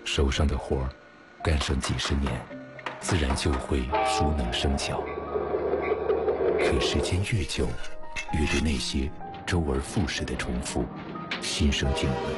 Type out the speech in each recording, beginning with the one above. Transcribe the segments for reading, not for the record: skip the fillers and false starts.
手上的活儿干上几十年，自然就会熟能生巧。可时间越久，越对那些周而复始的重复心生敬畏，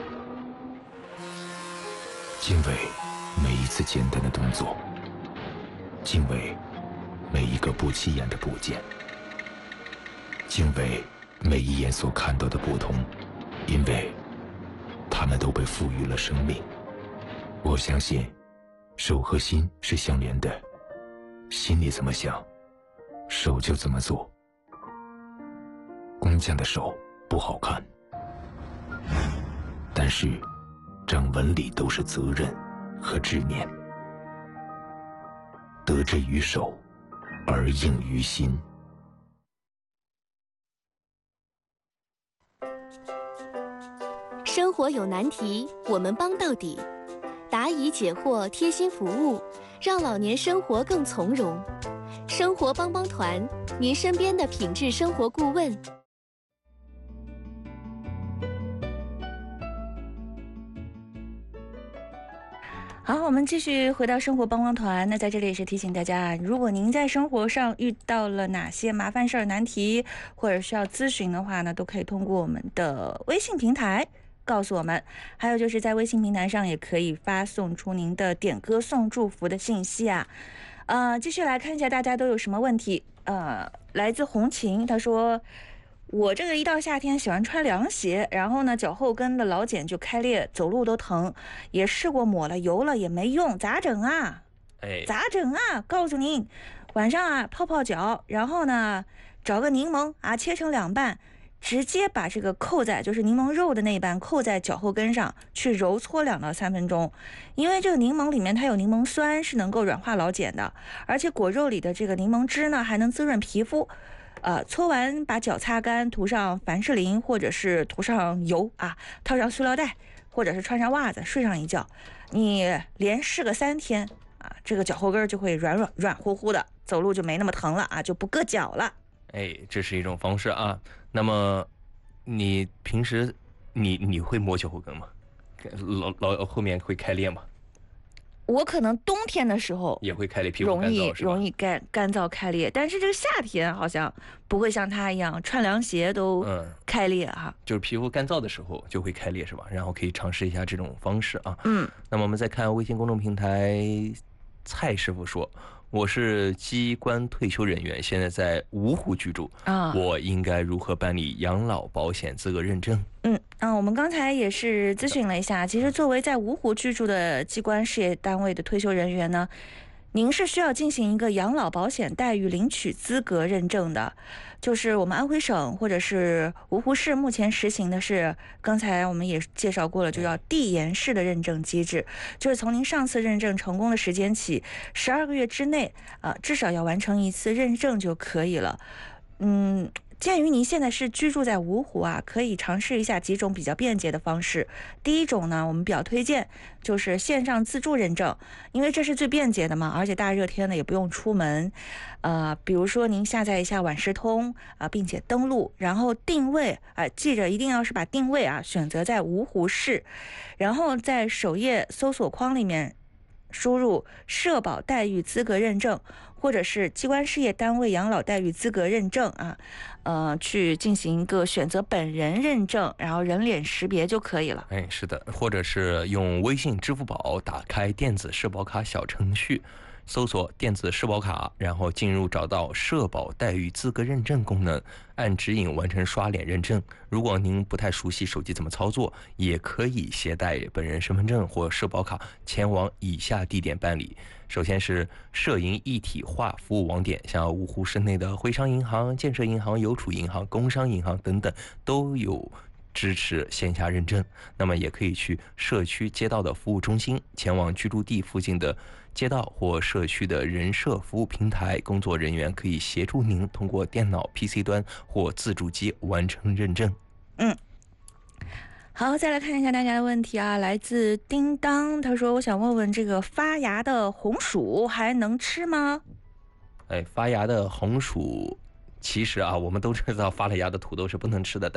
敬畏每一次简单的动作，敬畏每一个不起眼的部件，敬畏每一眼所看到的不同，因为它们都被赋予了生命。我相信手和心是相连的，心里怎么想，手就怎么做。工匠的手不好看，但是掌纹里都是责任和执念，得之于手而应于心。 生活有难题，我们帮到底。答疑解惑，贴心服务，让老年生活更从容。生活帮帮团，您身边的品质生活顾问。 好，我们继续回到生活帮帮团。那在这里也是提醒大家，如果您在生活上遇到了哪些麻烦事儿、难题，或者需要咨询的话呢，都可以通过我们的微信平台告诉我们。还有就是在微信平台上也可以发送出您的点歌送祝福的信息啊。继续来看一下大家都有什么问题。来自红琴，他说，我这个一到夏天喜欢穿凉鞋，然后呢脚后跟的老茧就开裂，走路都疼，也试过抹了油了也没用，咋整啊？咋整啊？告诉您，晚上啊泡泡脚，然后呢找个柠檬啊切成2半，直接把这个扣在就是柠檬肉的那一半扣在脚后跟上去揉搓2到3分钟，因为这个柠檬里面它有柠檬酸，是能够软化老茧的，而且果肉里的这个柠檬汁呢还能滋润皮肤。搓完把脚擦干，涂上凡士林或者是涂上油啊，套上塑料袋或者是穿上袜子睡上一觉，你连试个3天啊，这个脚后跟就会软乎乎的，走路就没那么疼了啊，就不硌脚了。 这是一种方式啊。那么你平时你会摸脚后跟吗？后面会开裂吗？ 我可能冬天的时候也会开裂，皮肤干燥容易干燥开裂，但是这个夏天好像不会像它一样穿凉鞋都开裂哈。 就是皮肤干燥的时候就会开裂是吧？然后可以尝试一下这种方式啊。那么我们再看微信公众平台，蔡师傅说，我是机关退休人员，现在在芜湖居住我应该如何办理养老保险资格认证？ 我们刚才也是咨询了一下，其实作为在芜湖居住的机关事业单位的退休人员呢，您是需要进行一个养老保险待遇领取资格认证的。就是我们安徽省或者是芜湖市目前实行的是，刚才我们也介绍过了，就叫递延式的认证机制，就是从您上次认证成功的时间起12个月之内至少要完成1次认证就可以了。鉴于您现在是居住在芜湖可以尝试一下几种比较便捷的方式。第一种呢，我们比较推荐就是线上自助认证，因为这是最便捷的嘛，而且大热天的也不用出门。比如说您下载一下万事通并且登录，然后定位记着一定要是把定位选择在芜湖市，然后在首页搜索框里面输入社保待遇资格认证，或者是机关事业单位养老待遇资格认证去进行一个选择本人认证，然后人脸识别就可以了。 是的，或者是用微信、支付宝打开电子社保卡小程序，搜索电子社保卡，然后进入找到社保待遇资格认证功能，按指引完成刷脸认证。如果您不太熟悉手机怎么操作，也可以携带本人身份证或社保卡前往以下地点办理。首先是社银一体化服务网点，像芜湖市内的徽商银行、建设银行、邮储银行、工商银行等等都有支持线下认证。那么也可以去社区街道的服务中心，前往居住地附近的街道或社区的人社服务平台，工作人员可以协助您通过电脑 PC 端或自助机完成认证。 好，再来看一下大家的问题来自叮当，他说我想问问这个发芽的红薯还能吃吗？ 发芽的红薯其实我们都知道发了芽的土豆是不能吃的，